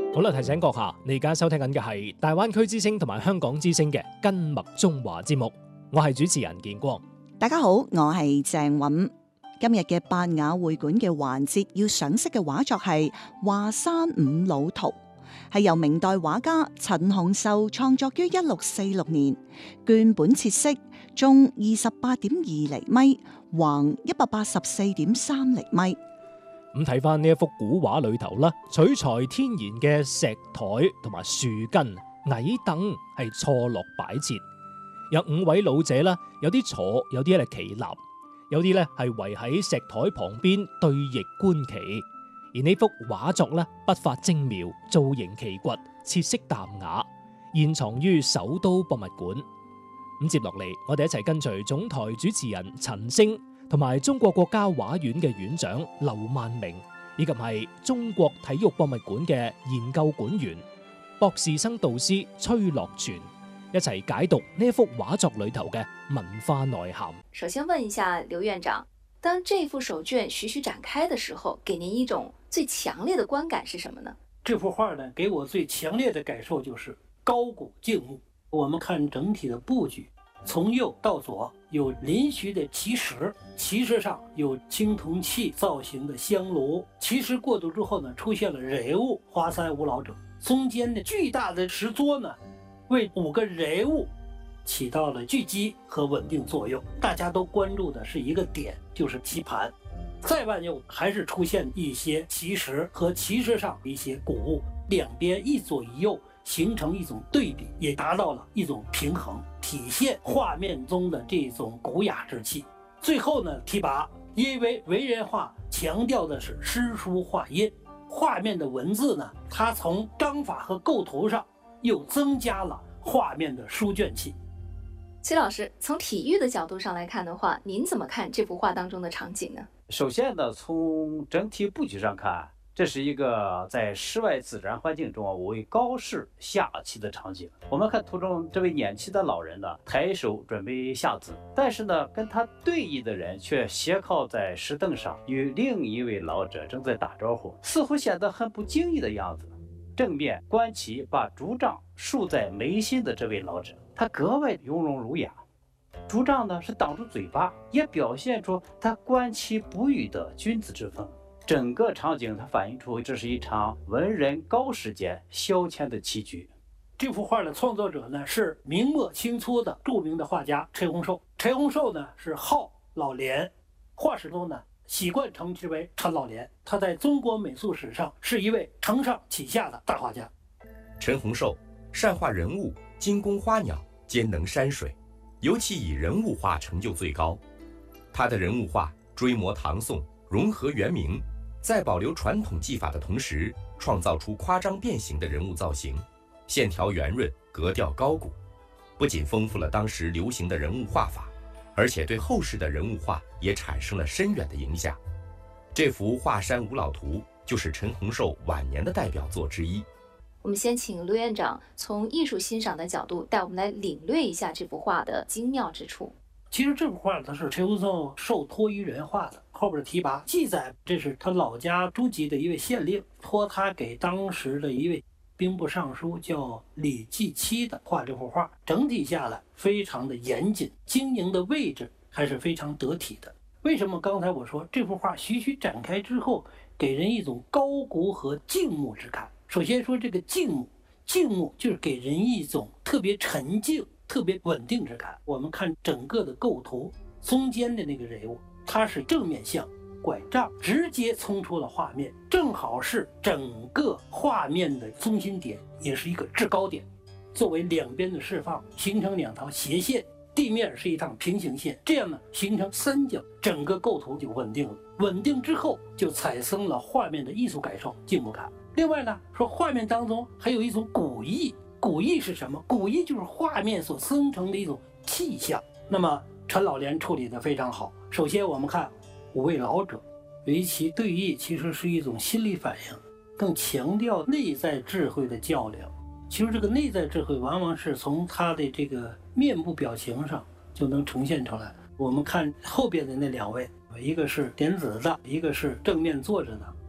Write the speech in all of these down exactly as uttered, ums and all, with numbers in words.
好啦，提醒閣下，你而家收聽緊嘅係大灣區之聲同埋香港之聲嘅跟麥中華節目，我係主持人建光。 大家好，我係鄭韻。今日嘅八雅會館嘅環節要賞識嘅畫作係《華山五老圖》，係由明代畫家陳洪秀創作於一六四六年，絹本切色，重二十八點二厘米，橫一百八十四點三厘米。 咁睇翻呢一幅古畫裏頭啦，取材天然嘅石台同埋樹根、矮凳係錯落擺設，有五位老者啦，有啲坐，有啲咧企立，有啲咧係圍喺石台旁邊對翼觀棋。而呢幅畫作咧，筆法精妙，造型奇崛，設色淡雅，現藏於首都博物館。咁接落嚟，我哋一齊跟隨總台主持人陳星，同埋中國國家畫院嘅院長劉萬明，以及係中國體育博物館嘅研究館員、博士生導師崔樂全，一齊解讀呢一幅畫作裏頭嘅文化內涵。 首先問一下劉院長，當這幅手卷徐徐展開的時候，給您一種最強烈的觀感是什麼呢？ 這幅畫呢，給我最強烈的感受就是高古靜穆。我們看整體的布局，從右到左有臨徐的奇石，奇石上有青銅器造型的香爐，奇石過渡之後呢，出現了人物華山五老者，中間的巨大的石桌呢，為五個人物起到了聚集和穩定作用。大家都關注的是一個點，就是棋盤。再往右還是出現一些奇石和奇石上一些古物，兩邊一左一右形成一種對比，也達到了一種平衡，體現畫面中的這種古雅之氣。最後呢，提拔，因為文人畫強調的是詩書畫印，畫面的文字呢，它從章法和構圖上又增加了畫面的書卷氣。 崔老師，從體育的角度上來看的話，您怎麼看這幅畫當中的場景呢？ 首先呢，從整體布局上看，這是一個在室外自然環境中為高士下棋的場景。我們看圖中這位年輕的老人呢，抬手準備下子，但是呢，跟他對弈的人卻斜靠在石凳上，與另一位老者正在打招呼，似乎顯得很不經意的樣子。正面觀棋把竹杖豎在眉心的這位老者，他格外雍容儒雅。竹杖呢是擋住嘴巴，也表現出他觀棋不語的君子之風。整個場景它反映出這是一場文人高士間消遣的棋局。 這幅畫的創作者呢是明末清初的著名的畫家陳洪壽。陳洪壽呢是號老廉，畫史中呢習慣稱之為陳老廉。他在中國美術史上是一位承上啟下的大畫家。 陳洪壽善畫人物，精工花鳥，兼能山水，尤其以人物畫成就最高。他的人物畫追摹唐宋，融合元明，在保留傳統技法的同時，創造出誇張變形的人物造型，線條圓潤，格調高古，不僅豐富了當時流行的人物畫法，而且對後世的人物畫也產生了深遠的影響。這幅《華山五老圖》就是陳洪壽晚年的代表作之一。 我們先請劉院長從藝術欣賞的角度帶我們來領略一下這幅畫的精妙之處。 其實這幅畫它是陳洪壽受託於人畫的，後邊提拔記載這是他老家諸暨的一位縣令託他給當時的一位兵部尚書叫李繼期的畫這幅畫。整體下來非常的嚴謹，經營的位置還是非常得體的。為什麼剛才我說這幅畫徐徐展開之後給人一種高古和靜穆之感？首先說這個靜穆，靜穆就是給人一種特別沉靜、特別穩定之感。我們看整個的構圖，中間的那個人物，他是正面向拐杖直接衝出了畫面，正好是整個畫面的中心點，也是一個制高點。作為兩邊的釋放，形成兩條斜線，地面是一趟平行線，這樣呢形成三角，整個構圖就穩定了。穩定之後，就產生了畫面的藝術感受、靜穆感。另外呢，說畫面當中還有一種古意，古意是什麼？古意就是畫面所生成的一種氣象。那麼陳老廉處理得非常好。首先我們看五位老者圍棋對弈，其實是一種心理反應，更強調內在智慧的較量。其實這個內在智慧往往是從他的這個面部表情上就能呈現出來。我們看後邊的那兩位，一個是點子的，一個是正面坐着的。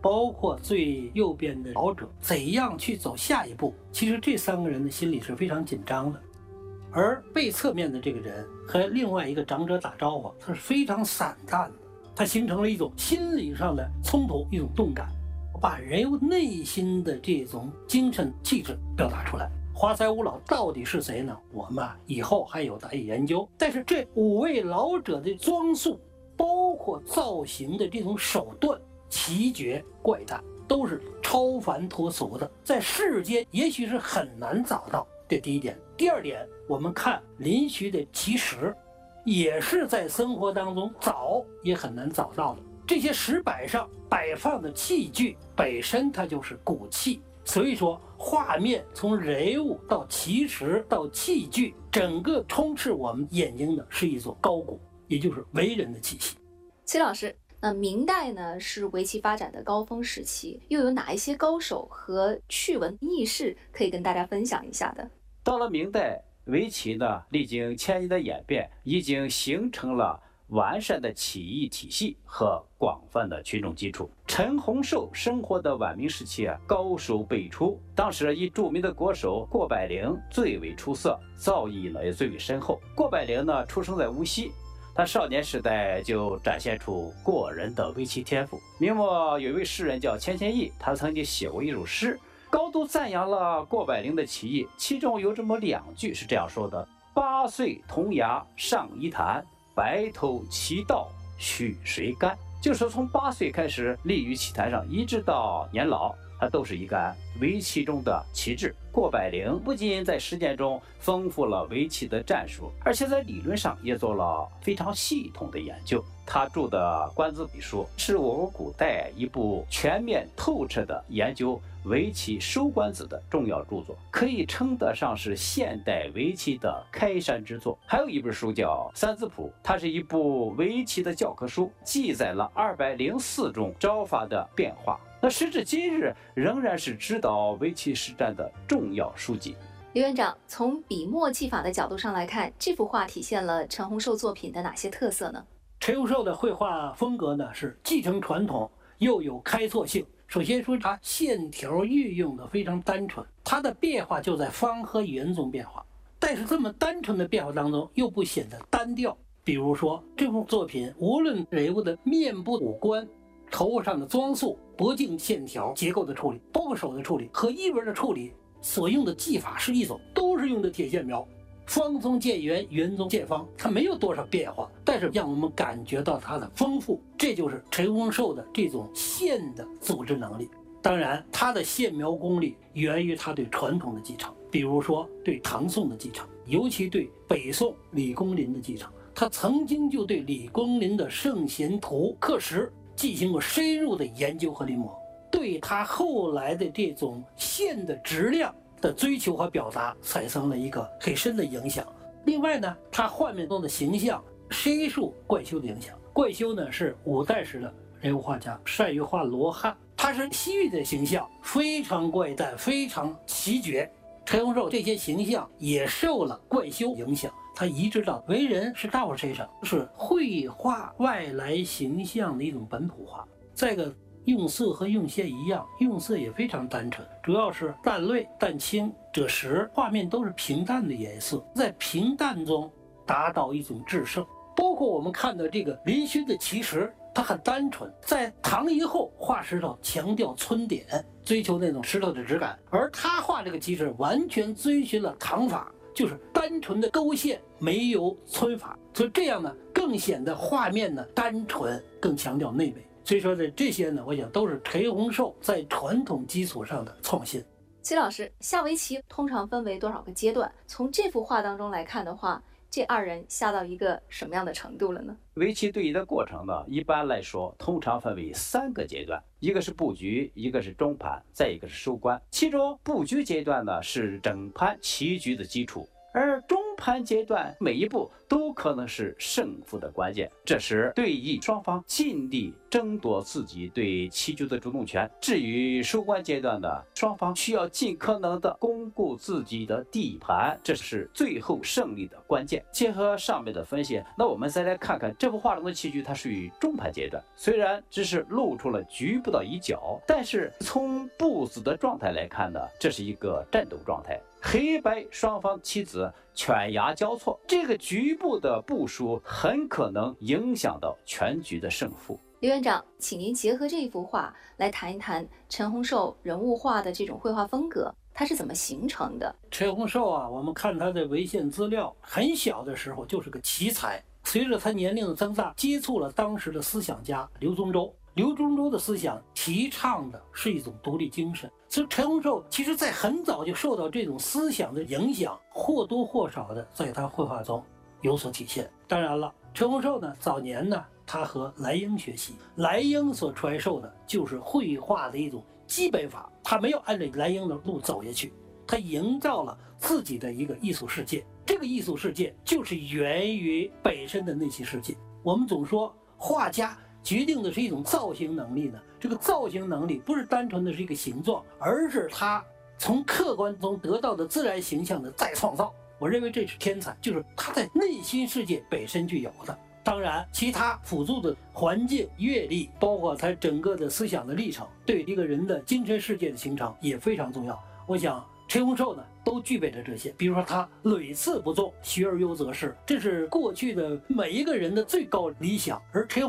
包括最右边的老者，怎样去走下一步？其实这三个人的心里是非常紧张的。而背侧面的这个人和另外一个长者打招呼，他是非常散淡的，他形成了一种心理上的冲突，一种动感，把人物内心的这种精神气质表达出来。华山五老到底是谁呢？我们啊以后还有待研究。但是这五位老者的装束，包括造型的这种手段，奇绝怪诞，都是超凡脱俗的，在世间也许是很难找到。这第一点。第二点，我们看林虚的奇石，也是在生活当中找也很难找到的。这些石板上摆放的器具本身它就是古器，所以说画面从人物到奇石到器具，整个充斥我们眼睛的是一种高古，也就是为人的气息。 崔老师，那明代呢是围棋发展的高峰时期，又有哪一些高手和趣闻轶事可以跟大家分享一下的？ 到了明代，围棋呢历经千年的演变，已经形成了完善的棋艺体系和广泛的群众基础。陈洪寿生活的晚明时期啊，高手辈出，当时以著名的国手郭柏龄最为出色，造诣呢也最为深厚。郭柏龄呢出生在无锡，他少年时代就展现出过人的围棋天赋。明末有一位诗人叫钱谦益，他曾经写过一首诗，高度赞扬了郭柏龄的棋艺，其中有这么两句是这样说的：八岁童牙上一坛，白头棋道许谁干？就是说从八岁开始立于棋坛上，一直到年老，他都是一杆围棋中的棋子。郭柏龄不仅在实践中丰富了围棋的战术，而且在理论上也做了非常系统的研究。他著的《观子笔书》是我国古代一部全面透彻的研究围棋收官子的重要著作，可以称得上是现代围棋的开山之作。还有一本书叫《三字谱》，它是一部围棋的教科书，记载了二百零四种招法的变化。那时至今日，仍然是指导围棋实战的重要书籍。 刘院长，从笔墨技法的角度上来看，这幅画体现了陈洪寿作品的哪些特色呢？ 陈洪寿的绘画风格呢是继承传统，又有开拓性。首先说，它线条运用的非常单纯，它的变化就在方和圆中变化，但是这么单纯的变化当中又不显得单调。比如说这幅作品，无论人物的面部五官、头发上的装束、脖颈线条、结构的处理，包括手的处理和衣纹的处理，所用的技法是一种，都是用的铁线描，方中见圆，圆中见方，它没有多少变化，但是让我们感觉到它的丰富，这就是陈洪寿的这种线的组织能力。当然，他的线描功力源于他对传统的继承，比如说对唐宋的继承，尤其对北宋李公麟的继承。他曾经就对李公麟的圣贤图刻石进行过深入的研究和临摹，对他后来的这种线的质量的追求和表达产生了一个很深的影响。另外呢，他画面中的形象深受怪休的影响。怪休呢是五代时的人物画家，善于画罗汉，他是西域的形象，非常怪诞，非常奇绝。陈洪寿这些形象也受了怪休影响，他移植到为人是大伙身上，是绘画外来形象的一种本土化。再一个，用色和用线一样，用色也非常单纯，主要是淡绿、淡青、赭石，画面都是平淡的颜色，在平淡中达到一种制胜。包括我们看到这个林虚的奇石，它很单纯，在唐以后画石头强调皴点，追求那种石头的质感，而他画这个奇石完全遵循了唐法，就是单纯的勾线，没有皴法，所以这样呢更显得画面呢单纯，更强调内美。所以说的这些呢，我想都是陈洪寿在传统基础上的创新。 崔老师，下围棋通常分为多少个阶段？从这幅画当中来看的话，这二人下到一个什么样的程度了呢？ 围棋对弈的过程呢，一般来说通常分为三个阶段，一个是布局，一个是中盘，再一个是收官。其中布局阶段呢是整盘棋局的基础，而中盘阶段每一步都可能是胜负的关键。这时对弈双方尽力争夺自己对棋局的主动权。至于收官阶段呢，双方需要尽可能的巩固自己的地盘，这是最后胜利的关键。结合上面的分析，那我们再来看看这幅画中的棋局，它属于中盘阶段，虽然只是露出了局部的一角，但是从步子的状态来看呢，这是一个战斗状态。黑白双方棋子犬牙交错，这个局部的部署很可能影响到全局的胜负。 刘院长，请您结合这一幅画来谈一谈陈洪寿人物画的这种绘画风格，它是怎么形成的？ 陈洪寿啊，我们看他的文献资料，很小的时候就是个奇才，随着他年龄的增大，接触了当时的思想家刘宗周。刘宗周的思想提倡的是一种独立精神，所以陈洪寿其实在很早就受到这种思想的影响，或多或少的在他绘画中有所体现。当然了，陈洪寿呢，早年呢，他和莱茵学习，莱茵所传授的就是绘画的一种基本法，他没有按照莱茵的路走下去，他营造了自己的一个艺术世界。这个艺术世界就是源于本身的内心世界。我们总说画家决定的是一种造型能力呢，这个造型能力不是单纯的是一个形状，而是他从客观中得到的自然形象的再创造。我认为这是天才，就是他在内心世界本身具有的。当然，其他辅助的环境、阅历，包括他整个的思想的历程，对一个人的精神世界的形成也非常重要。我想陈洪寿呢，都具备着这些。比如说，他屡次不中，学而优则仕，这是过去的每一个人的最高理想。而陈